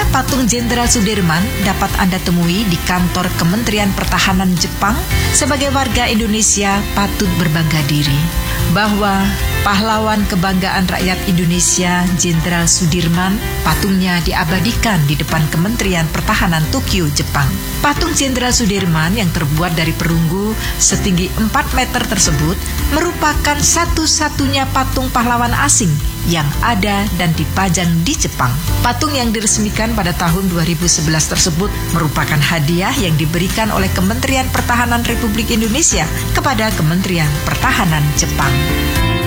patung Jenderal Sudirman dapat Anda temui di kantor Kementerian Pertahanan Jepang. Sebagai warga Indonesia patut berbangga diri bahwa pahlawan kebanggaan rakyat Indonesia Jenderal Sudirman patungnya diabadikan di depan Kementerian Pertahanan Tokyo, Jepang. Patung Jenderal Sudirman yang terbuat dari perunggu setinggi 4 meter tersebut merupakan satu-satunya patung pahlawan asing yang ada dan dipajang di Jepang. Patung yang diresmikan pada tahun 2011 tersebut merupakan hadiah yang diberikan oleh Kementerian Pertahanan Republik Indonesia kepada Kementerian Pertahanan Jepang.